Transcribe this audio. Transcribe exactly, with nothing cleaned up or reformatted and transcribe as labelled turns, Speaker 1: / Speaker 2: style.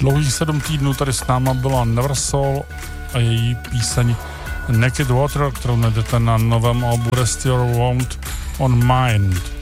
Speaker 1: Dlouhých sedm týdnů tady s náma byla Neversoul a její píseň Naked Water, kterou najdete na novém albu Rest Your Wound on Mind.